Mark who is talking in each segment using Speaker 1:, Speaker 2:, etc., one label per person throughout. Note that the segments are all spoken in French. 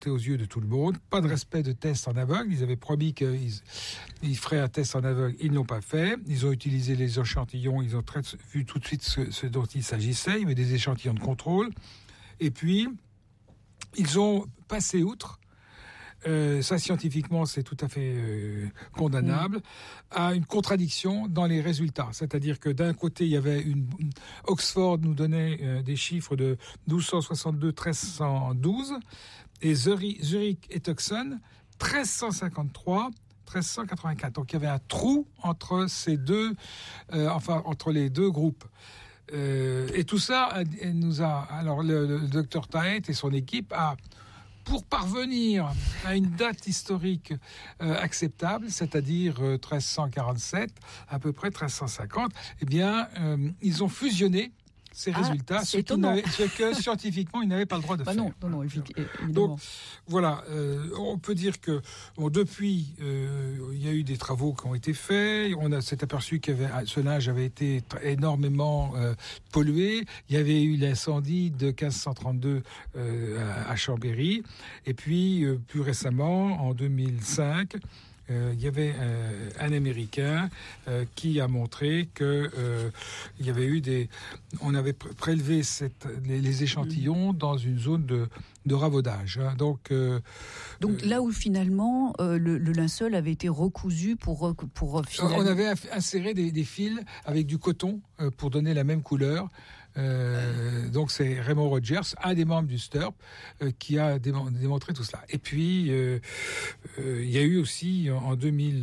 Speaker 1: aux yeux de tout le monde. Pas de respect de test en aveugle. Ils avaient promis qu'ils feraient un test en aveugle. Ils ne l'ont pas fait. Ils ont utilisé les échantillons. Ils ont vu tout de suite ce dont il s'agissait. Il y avait des échantillons de contrôle. Et puis, ils ont passé outre. Ça, scientifiquement, c'est tout à fait condamnable, à une contradiction dans les résultats. C'est-à-dire que d'un côté, il y avait Oxford nous donnait des chiffres de 1262, 1312, et Zurich et Tucson, 1353, 1384. Donc il y avait un trou entre ces deux, entre les deux groupes. Et tout ça alors le docteur Taët et son équipe pour parvenir à une date historique acceptable, c'est-à-dire 1347, à peu près 1350, eh bien, ils ont fusionné ces résultats, ce que scientifiquement ils n'avaient pas le droit de faire.
Speaker 2: Non, évidemment.
Speaker 1: Donc voilà, on peut dire que depuis, il y a eu des travaux qui ont été faits. On s'est aperçu que ce linge avait été énormément pollué. Il y avait eu l'incendie de 1532 à Chambéry, et puis plus récemment, en 2005. Il y avait un Américain qui a montré que il y avait eu on avait prélevé les échantillons dans une zone de ravaudage. Hein. Donc
Speaker 2: là où finalement le linceul avait été recousu pour finalement...
Speaker 1: On avait inséré des fils avec du coton pour donner la même couleur. Donc c'est Raymond Rogers, un des membres du STURP, qui a démontré tout cela. Et puis il y a eu aussi en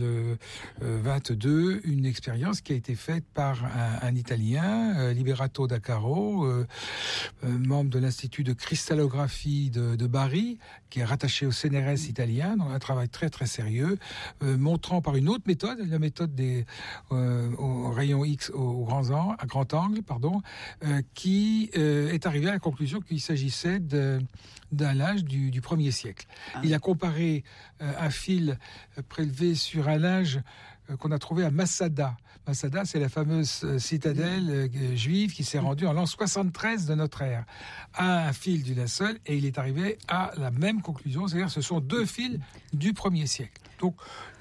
Speaker 1: 2022 une expérience qui a été faite par un Italien, Liberato da Caro, membre de l'Institut de cristallographie de Bari, qui est rattaché au CNRS italien, donc un travail très très sérieux, montrant par une autre méthode, la méthode des au rayon X à grand angle, qui est arrivé à la conclusion qu'il s'agissait d'un linge du 1er siècle. Il a comparé un fil prélevé sur un linge qu'on a trouvé à Masada. Masada, c'est la fameuse citadelle juive qui s'est rendue en l'an 73 de notre ère, à un fil du linceul, et il est arrivé à la même conclusion, c'est-à-dire que ce sont deux fils du 1er siècle. Donc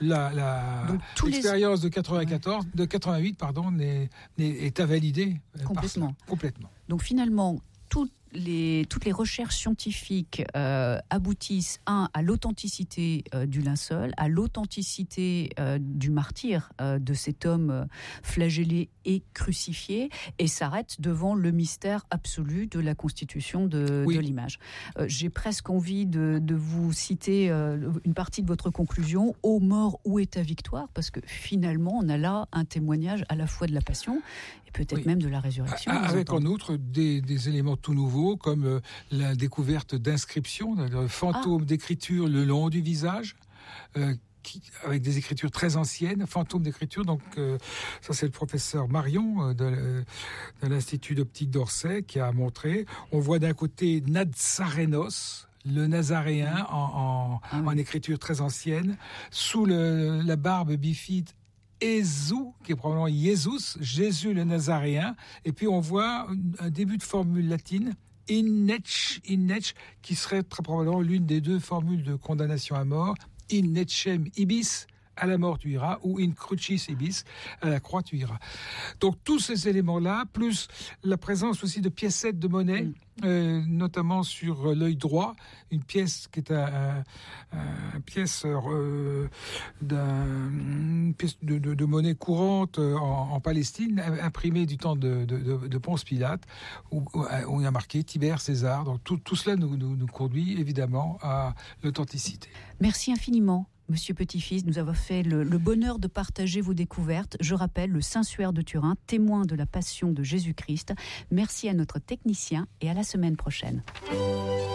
Speaker 1: l'expérience de 88 est invalidée complètement.
Speaker 2: Donc finalement, toutes les recherches scientifiques aboutissent à l'authenticité du linceul, à l'authenticité du martyr de cet homme flagellé et crucifié, et s'arrêtent devant le mystère absolu de la constitution de l'image. J'ai presque envie de vous citer une partie de votre conclusion: ô mort, où est ta victoire? Parce que finalement, on a là un témoignage à la fois de la passion et peut-être même de la résurrection.
Speaker 1: Avec en outre des éléments tout nouveaux, comme la découverte d'inscriptions, de fantômes d'écriture le long du visage, avec des écritures très anciennes, fantômes d'écriture. Donc ça, c'est le professeur Marion de l'Institut d'optique d'Orsay qui a montré. On voit d'un côté Nazarénos, le Nazaréen en écriture très ancienne, sous la barbe bifide Jésus, qui est probablement Jésus le Nazaréen, et puis on voit un début de formule latine, in nec, qui serait très probablement l'une des deux formules de condamnation à mort, in necem ibis, à la mort tu iras, ou in crucis ibis, à la croix tu iras. Donc tous ces éléments-là, plus la présence aussi de piécettes de monnaie, notamment sur l'œil droit, une pièce qui est une pièce de monnaie courante en Palestine, imprimée du temps de Ponce Pilate, où il y a marqué Tibère César. Donc tout cela nous conduit évidemment à l'authenticité.
Speaker 2: Merci infiniment. Monsieur Petit-Fils, nous avons fait le bonheur de partager vos découvertes. Je rappelle, le Saint-Suaire de Turin, témoin de la passion de Jésus-Christ. Merci à notre technicien et à la semaine prochaine.